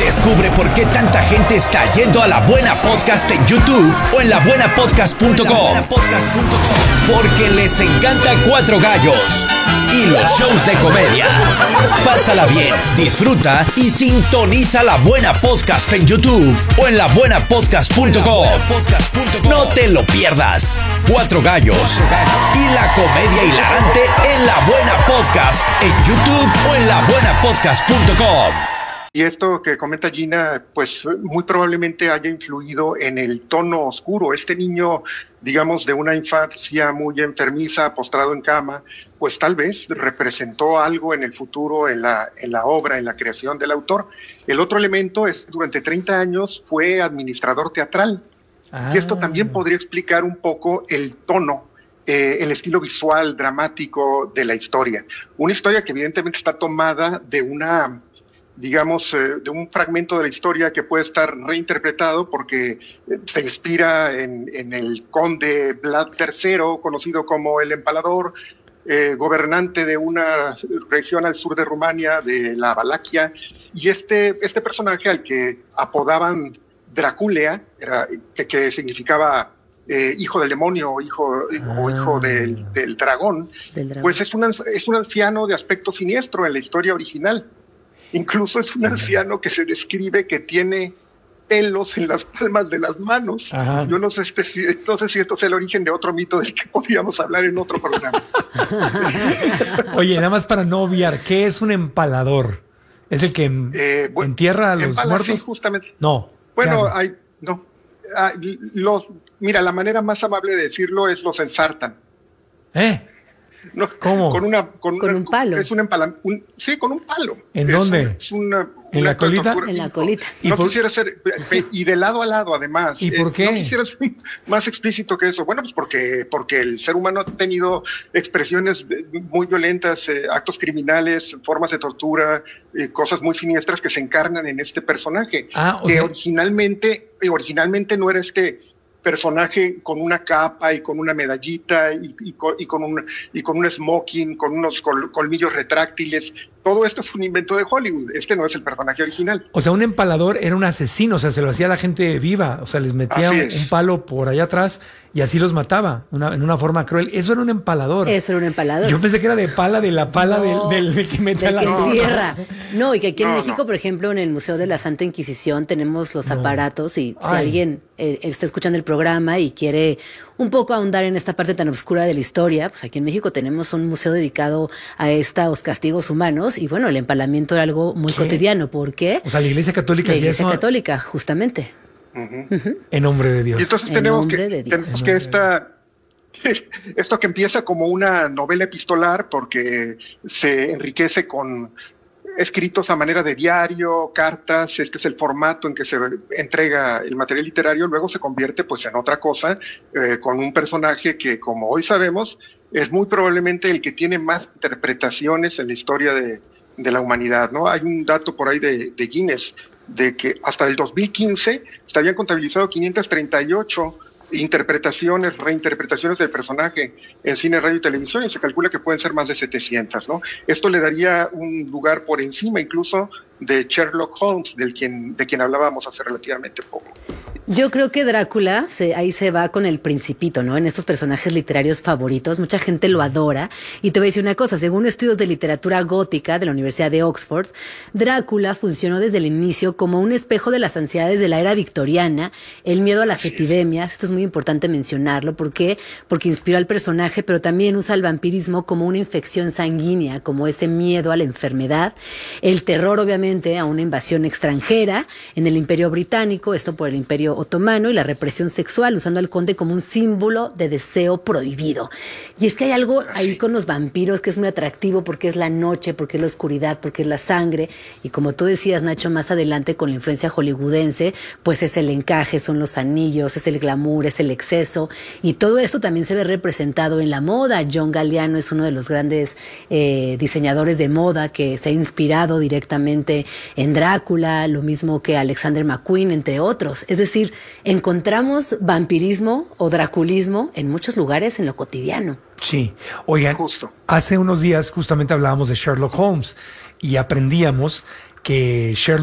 Descubre por qué tanta gente está yendo a La Buena Podcast en YouTube o en labuenapodcast.com. Porque les encanta Cuatro Gallos y los shows de comedia. Pásala bien, disfruta y sintoniza La Buena Podcast en YouTube o en labuenapodcast.com. No te lo pierdas. Cuatro Gallos y la comedia hilarante en La Buena Podcast en YouTube o en labuenapodcast.com. Y esto que comenta Gina, pues muy probablemente haya influido en el tono oscuro. Este niño, digamos, de una infancia muy enfermiza, postrado en cama, pues tal vez representó algo en el futuro, en la obra, en la creación del autor. El otro elemento es, durante 30 años fue administrador teatral. Y esto también podría explicar un poco el tono, el estilo visual, dramático de la historia. Una historia que evidentemente está tomada de una... digamos, de un fragmento de la historia que puede estar reinterpretado porque se inspira en el conde Vlad III, conocido como el Empalador, gobernante de una región al sur de Rumania, de la Valaquia, y este personaje al que apodaban Draculea, que significaba hijo del demonio o hijo del dragón, pues es un anciano de aspecto siniestro en la historia original. Incluso es un anciano que se describe que tiene pelos en las palmas de las manos. Ajá. Yo no sé si esto es el origen de otro mito del que podríamos hablar en otro programa. Oye, nada más para no obviar, ¿qué es un empalador? ¿Es el que entierra a los muertos? Sí, justamente. No. Bueno, mira, la manera más amable de decirlo es los ensartan. No, ¿cómo? Con un palo. Es sí, con un palo. ¿En dónde? ¿En la colita? En la colita. No quisiera ser, y de lado a lado además. ¿Y por qué? No quisiera ser más explícito que eso. Bueno, pues porque el ser humano ha tenido expresiones muy violentas, actos criminales, formas de tortura, cosas muy siniestras que se encarnan en este personaje. Que originalmente no era este personaje con una capa y con una medallita y con un smoking, con unos colmillos retráctiles. Todo esto es un invento de Hollywood. Este no es el personaje original. O sea, un empalador era un asesino, o sea, se lo hacía a la gente viva, o sea, les metía un palo por allá atrás y así los mataba, en una forma cruel. Eso era un empalador. Yo pensé que era de la pala del que mete la tierra. No, y que aquí en México, por ejemplo, en el Museo de la Santa Inquisición tenemos los aparatos y si alguien está escuchando el programa y quiere un poco ahondar en esta parte tan oscura de la historia, pues aquí en México tenemos un museo dedicado a estos castigos humanos y bueno, el empalamiento era algo muy cotidiano. ¿Por qué? O sea, la Iglesia Católica. La Iglesia Católica, justamente. En nombre de Dios. Y entonces tenemos que esto que empieza como una novela epistolar porque se enriquece con escritos a manera de diario, cartas, este es el formato en que se entrega el material literario, luego se convierte pues en otra cosa, con un personaje que, como hoy sabemos, es muy probablemente el que tiene más interpretaciones en la historia de la humanidad, ¿no? Hay un dato por ahí de Guinness, de que hasta el 2015 se habían contabilizado 538 reinterpretaciones del personaje en cine, radio y televisión, y se calcula que pueden ser más de 700, ¿no? Esto le daría un lugar por encima incluso de Sherlock Holmes, de quien hablábamos hace relativamente poco. Yo creo que Drácula, ahí se va con el Principito, ¿no? En estos personajes literarios favoritos, mucha gente lo adora. Y te voy a decir una cosa, según estudios de literatura gótica de la Universidad de Oxford, Drácula funcionó desde el inicio como un espejo de las ansiedades de la era victoriana, el miedo a las epidemias. Esto es muy importante mencionarlo. ¿Por qué? Porque inspiró al personaje, pero también usa el vampirismo como una infección sanguínea, como ese miedo a la enfermedad, el terror, obviamente, a una invasión extranjera en el Imperio Británico, esto por el Imperio Otomano, y la represión sexual, usando al conde como un símbolo de deseo prohibido. Y es que hay algo ahí con los vampiros que es muy atractivo porque es la noche, porque es la oscuridad, porque es la sangre, y como tú decías, Nacho, más adelante con la influencia hollywoodense, pues es el encaje, son los anillos, es el glamour, es el exceso, y todo esto también se ve representado en la moda. John Galliano es uno de los grandes diseñadores de moda que se ha inspirado directamente en Drácula, lo mismo que Alexander McQueen, entre otros. Es decir, encontramos vampirismo o draculismo en muchos lugares en lo cotidiano. Sí. Oigan, hace unos días justamente hablábamos de Sherlock Holmes y aprendíamos que Sherlock